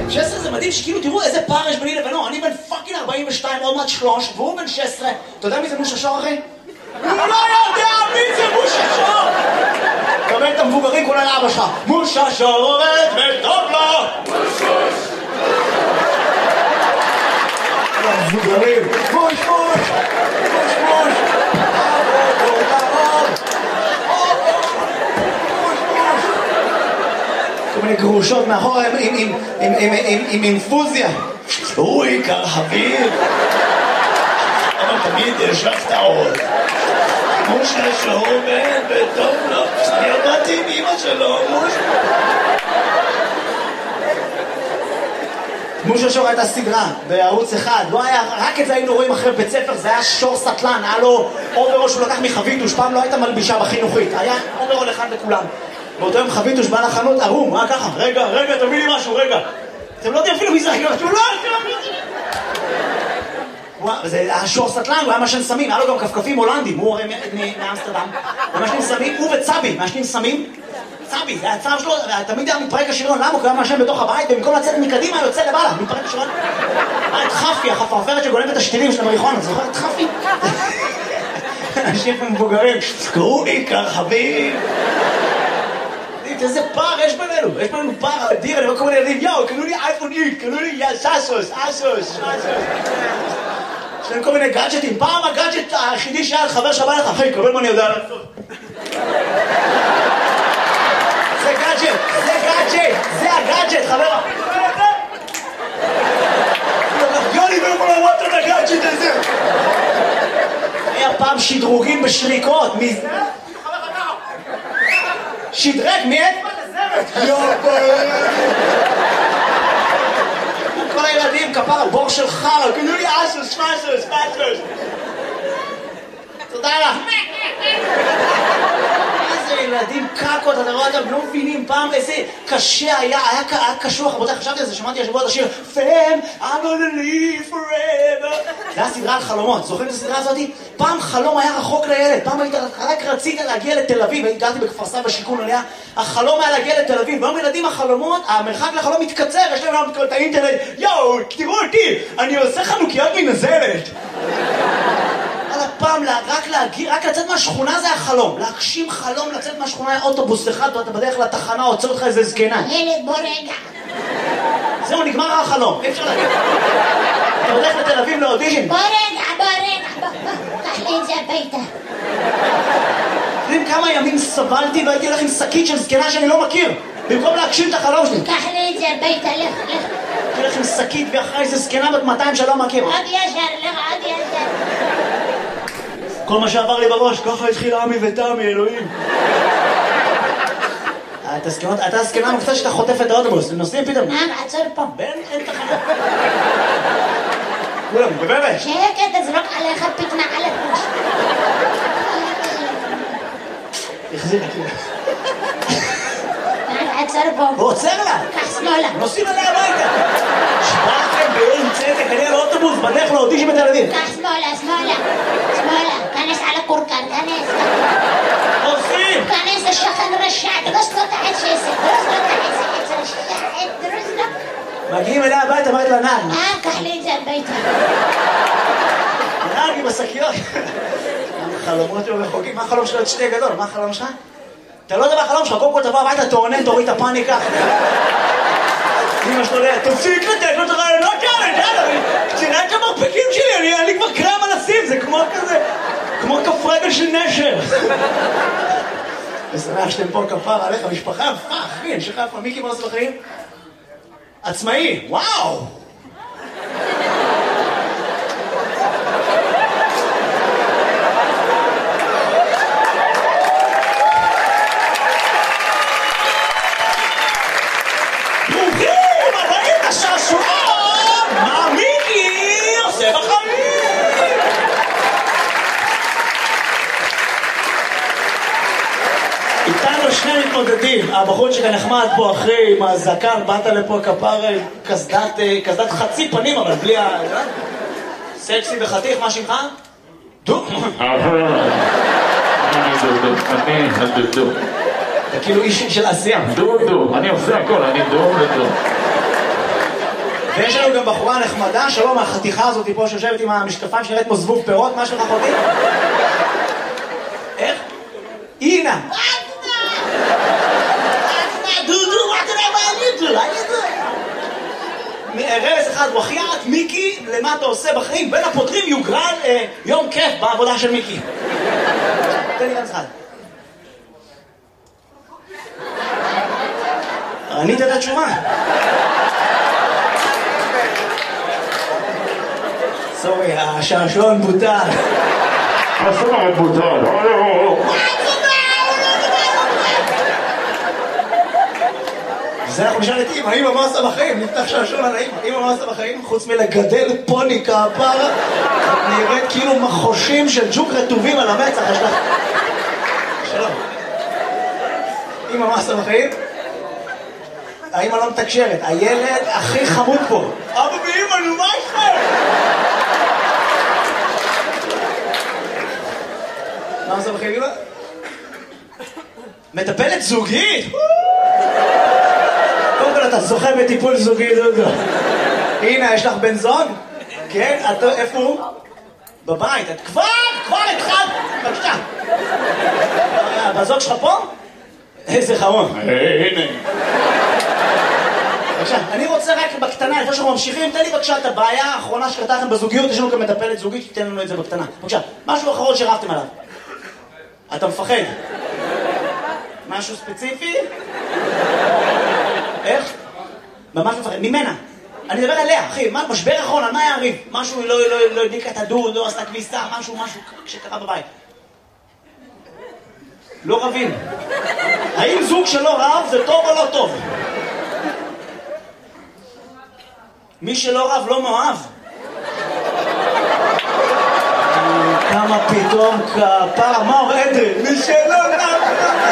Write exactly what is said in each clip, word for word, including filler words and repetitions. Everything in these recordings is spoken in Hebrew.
שש עשרה זה מדהים שכאילו תראו איזה פער יש ביני לבינו, אני בן פאקינג ארבעים ושתיים, עוד מעט שלוש, והוא בן שש עשרה. אתה יודע מי זה מושה שור אחי? הוא לא יודע מי זה מושה שור! תקבל את המבוגרים כולה לאבא שלך. מושה שור עובד וטוב לו! מוש המבוגרים! מוש מוש! מוש מוש! כל מיני גרושות מאחורה עם אינפוזיה. הוא עיקר חביב. אבל תמיד יש לך את העוד. מושה שור בן וטוב לו. אני עבדתי עם אמא שלו, מושה. מושה שור הייתה סדרה בערוץ אחד. לא היה, רק את זה היינו רואים אחרי בית ספר. זה היה שור סטלן. היה לו אוברול שהוא לקח מחביתוש. פעם לא הייתה מלבישה בחינוכית. היה אוברול אחד לכולם. באותו יום חביתוש בא לחנות ערום, מה ככה? רגע, רגע, תביא לי משהו, רגע. אתם לא יודעים אפילו מי זה, הוא לא יודע. זה היה שור סטלן, הוא היה משן סמים, היה לו גם כפכפים הולנדים, הוא הרי מאמסטרדם. הוא משנים סמים, הוא וצבי, משנים סמים. צבי, זה הצו שלו, תמיד היה מתפרק השריון, למה? הוא היה משן בתוך הבית, ובמקום לצאת מקדימה, יוצא לבעלה, מתפרק השריון. היה את חפי, החפרפרת שגונבת את השתילים של המריחון, זוכר את חפי? אנשים מבוגרים, קראו עיקר חביב. איזה פער יש בינינו, יש בינינו פער אדיר, אני רואה כל מיני ילדים, יאו, קנו לי אייפון איקס, קנו לי סאסוס, אסוס, יש להם כל מיני גאדג'טים, פעם הגאדג'ט היחידי שהיה חבר שבא לך, אחי, קבל מה אני יודע לעשות. זה גאדג'ט, זה גאדג'ט, זה הגאדג'ט, חבר. יוני, לא יכול לראות את הגאדג'ט הזה. היה פעם שדרוגים בשריקות, מי זה? שדרג מיד? כל הילדים כפר בור של חר, קנו לי אסוס, פסוס, פסוס. תודה לך. איזה ילדים קקות, אתה רואה אותם, לא מבינים פעם איזה קשה היה, היה קשוח, רבותיי, חשבתי על זה, שמעתי השבוע את השיר Fam, I'm gonna live forever. זה היה סדרה על חלומות, זוכרים את הסדרה הזאת? פעם חלום היה רחוק לילד, פעם היית, רק רצית להגיע לתל אביב, גרתי בכפר סבא שיכון עליה, החלום היה להגיע לתל אביב, והיום ילדים החלומות, המרחק לחלום מתקצר, יש להם היום את האינטרנט, יואו, תראו אותי, אני עושה חנוכיות מנזלת. על הפעם, רק להגיע, רק לצאת מהשכונה זה החלום, להגשים חלום, לצאת מהשכונה היה אוטובוס אחד, אתה בדרך לתחנה, עוצר אותך איזה זקנה. ילד, בוא רגע. זהו, נגמר החלום, אי אפשר להגיד. אתה בדרך לתל אביב לאודישן. בוא רגע, בוא רגע, קח לי את זה הביתה. יודעים כמה ימים סבלתי והייתי הולך עם שקית של זקנה שאני לא מכיר, במקום להגשים את החלום שלי. קח לי את זה הביתה, לך, לך. הייתי הולך עם שקית ואחרי איזה זקנה בת מאתיים שלא מכיר. עוד ישר, לך, עוד ישר. כל מה שעבר לי בראש, ככה התחיל עמי ותמי, אלוהים. אתה הזקנה מקצת שאתה חוטף את האוטובוס, נוסעים פתאום. נעם, עצור פה. בן, אין תחנה. כולם, בבאבש. שקט, תזרוק עליך פתנה על הראש. החזיר אותי. נעם, עצור פה. הוא עוצר לה. קח שמאלה. נוסעים עליה הביתה. שבאתם באין צדק, אני על האוטובוס, בדרך לאודישן בתל אביב. קח שמאלה, שמאלה. שמאלה. כנס על הקורקן, כנס. עושים! כנס השכן רשע, דרוס לו תחת שסק, דרוס לו תחת שסק, רשע, דרוס לו. מגיעים אליה הביתה, אמרת לה נעל. אה, קח לי את זה הביתה. נעל עם השקיות. חלומות לא רחוקים, מה החלום שלו? את שתי גדול, מה החלום שלך? אתה לא יודע מה החלום שלך, קודם כל תבוא הביתה, תעונן, תוריד את הפאניקה. אמא שלו ליה, תפסיק לתת לו את הרעיונות כאלה, יאללה, תראה את המרפקים שלי, אני כבר קרם על הסיב, זה כמו כזה, כמו כף רגל של נשר. ושמח שאתם פה כפר עליך, משפחה, פח, אחי, אני שכח פה, מי קיבל לעשות בחיים? עצמאי, וואו! הבחור שכאן נחמד פה אחרי עם הזקן, באת לפה כפר כסדת חצי פנים, אבל בלי ה... סקסי וחתיך, מה שמך? דו? אני דודו, אני הדודו. אתה כאילו איש של עשייה. דודו, אני עושה הכל, אני דו ודו. ויש לנו גם בחורה נחמדה, שלום, החתיכה הזאת פה שיושבת עם המשקפיים שנראית כמו זבוב פירות, מה שלך אחותי? איך? אינה! דודו, מה אתה יודע מה אני דודו? רמז אחד, וחיית, מיקי, למה אתה עושה בחיים? בין הפותרים יוגרל יום כיף בעבודה של מיקי. תן לי רמז אחד. ענית את התשובה. סורי, השעשועון בוטל. השעשועון בוטל. זה אנחנו נשאל את אמא, אמא מה עושה בחיים? נפתח שעשועון על האמא. אמא מה עושה בחיים? חוץ מלגדל פוני כפרה, נראית כאילו מחושים של ג'וק רטובים על המצח. שלום. אמא מה עושה בחיים? האמא לא מתקשרת, הילד הכי חמוד פה. אבא ואמא, נו מה איתכם? מה עושה בחיים אמא? מטפלת זוגית? קודם כל אתה זוכה בטיפול זוגי, דודו. הנה, יש לך בן זוג? כן? איפה הוא? בבית. את כבר, כבר התחלת. בבקשה. בזוג שלך פה? איזה חמוד. הנה. בבקשה, אני רוצה רק בקטנה, לפני שאנחנו ממשיכים, תן לי בבקשה את הבעיה האחרונה שקרתה לכם בזוגיות, יש לנו גם מטפלת זוגית, שתיתן לנו את זה בקטנה. בבקשה, משהו אחרון שרבתם עליו. אתה מפחד? משהו ספציפי? איך? ממש מפחד, ממנה. אני מדבר עליה, אחי, מה, משבר אחרון, על מה היה הריב? משהו, לא, לא, לא הדליקה את הדוד, לא עשתה כביסה, משהו, משהו שקרה בבית. לא רבים. האם זוג שלא רב זה טוב או לא טוב? מי שלא רב לא מאוהב. כמה פתאום כפרה, מה אומר אדרי? מי שלא רב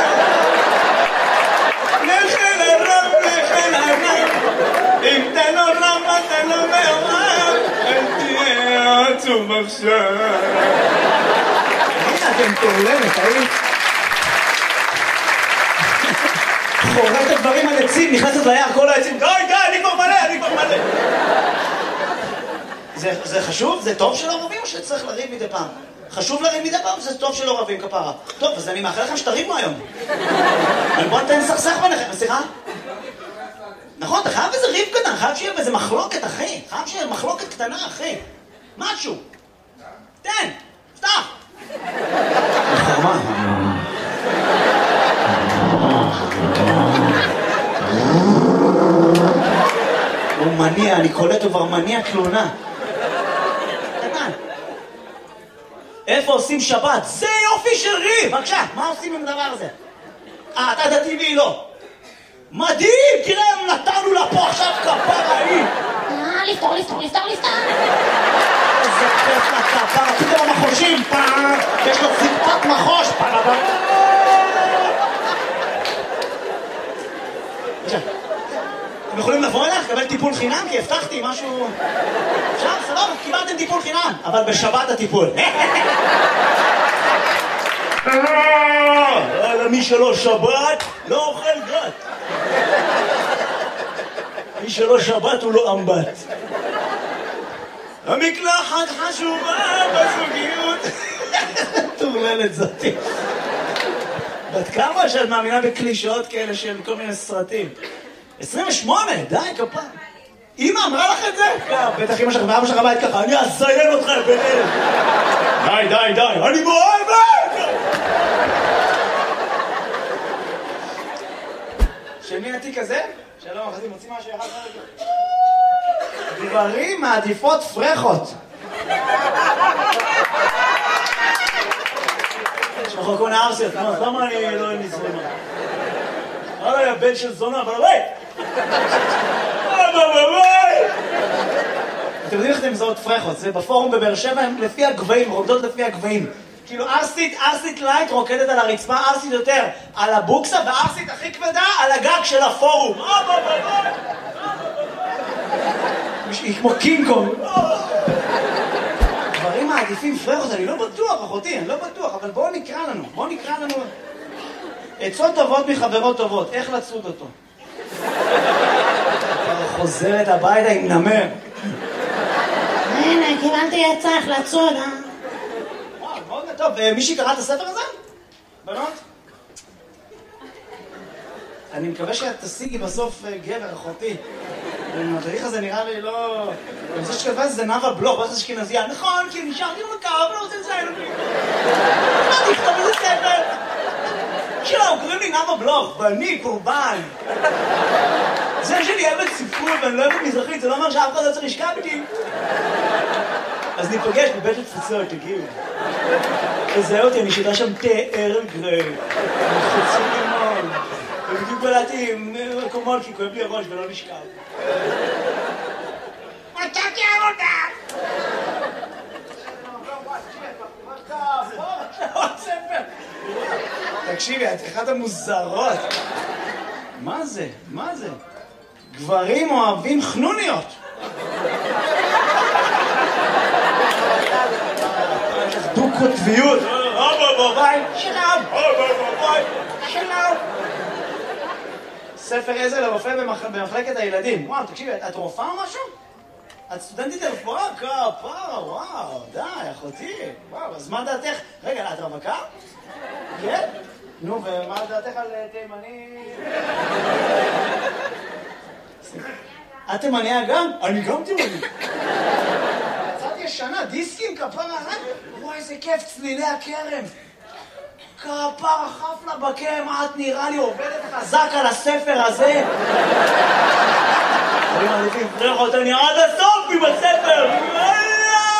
נכן הרב, נכן הרב, אם אתה לא רב אתה לא מאוהב, אל תהיה עצוב עכשיו. הנה אתם תעולמת, היית חורט את דברים על עצים, נכנסת ליער, כל העצים, די, די, אני כבר מלא, אני כבר מלא. זה, זה חשוב? זה טוב שלא רבים או שצריך לריב מדי פעם? חשוב לריב מדי פעם? זה טוב שלא רבים כפרה. טוב, אז אני מאחל לכם שתריבו היום. אבל בוא נתן סכסך ביניכם, סליחה? נכון, אתה חייב איזה ריב קטן, חייב שיהיה באיזה מחלוקת, אחי. חייב שיהיה מחלוקת קטנה, אחי. משהו. תן, פתח. חרמה. הוא מניע, אני קולט, הוא כבר מניע תלונה. קטן. איפה עושים שבת? זה יופי של ריב! בבקשה, מה עושים עם הדבר הזה? אה, אתה דתי והיא לא. מדהים! תראה, נתנו לה פה עכשיו כפרה היא! אה, לפתור, לפתור, לפתור, לפתור! איזה כיף לכפרה, פתאום המחושים, פעם! יש לו זיפת מחוש! פעם! בבקשה. אתם יכולים לבוא אליך, לקבל טיפול חינם? כי הבטחתי משהו... עכשיו, סבבה, קיבלתם טיפול חינם, אבל בשבת הטיפול. מי שלא שבת, לא אוכל גת. מי שלא שבת הוא לא אמבט. המקלחת חשובה בזוגיות. תורללת זאתי. בת כמה שאת מאמינה בקלישאות כאלה של כל מיני סרטים? עשרים ושמונה, די, כפה. אמא אמרה לך את זה? בטח אמא שלך ואבא שלך בית ככה, אני אזיין אותך בערב. די, די, די, אני מאוהבת! של מי התיק הזה? שלום, אחרי מוצאים משהו יחד חלק. גברים מעדיפות פרחות. יש לך כל הארסיות, למה אני לא אין לי זונה? אוי, הבן של זונה, אבל אוי! אבא, אוי! אתם יודעים איך אתם מזהות פרחות? זה בפורום בבאר שבע, הם לפי הגבהים, רוקדות לפי הגבהים. כאילו ארסית, ארסית לייט רוקדת על הרצפה, ארסית יותר על הבוקסה, וארסית הכי כבדה על הגג של הפורום. אבא, אוי! היא כמו קינג קונג. דברים מעדיפים פרחות, אני לא בטוח, אחותי, אני לא בטוח, אבל בואו נקרא לנו, בואו נקרא לנו... עצות טובות מחברות טובות, איך לצוד אותו? חוזרת הביתה עם נמר. הנה, קיבלתי עצה איך לצוד, אה? וואו, מאוד טוב. מישהי קרא את הספר הזה? בנות? אני מקווה שאת תשיגי בסוף גבר, אחותי. המדריך הזה נראה לי לא... אני חושב שכתבה זה נאווה בלוך, בטח אשכנזייה. נכון, כי נשארתי במקר, ולא רוצה לציין אותי. מה תכתוב איזה ספר? שלום, קוראים לי נאווה בלוך, ואני קורבן. זה שאני אוהבת ספרות ואני לא אוהבת מזרחית, זה לא אומר שאף אחד לא צריך לשכב איתי. אז ניפגש בבית התפוצות, תגיעו. תזהה אותי, אני שותה שם תה ערב גרי. חצי לימון. ובדיוק בלעתי עם מקומות כי כואב לי הראש ולא נשכב. מצאתי עבודה! תקשיבי, את אחת המוזרות. מה זה? מה זה? גברים אוהבים חנוניות. דו-קוטביות. שלום. שלום. ספר עזר לרופא במחלקת הילדים. וואו, תקשיבי, את רופאה או משהו? את סטודנטית לרפואה? כפרה, וואו, די, אחותי. וואו, אז מה דעתך? רגע, את רווקה? כן? נו, ומה דעתך על תימני? את תימניה גם? אני גם תימני. יצאתי ישנה, דיסקים, כפרה, וואי, איזה כיף, צלילי הכרם. כפרה חפלה בקרם, את נראה לי עובדת חזק על הספר הזה. אני מעדיף לפרח אותה, אני עד הסוף עם הספר.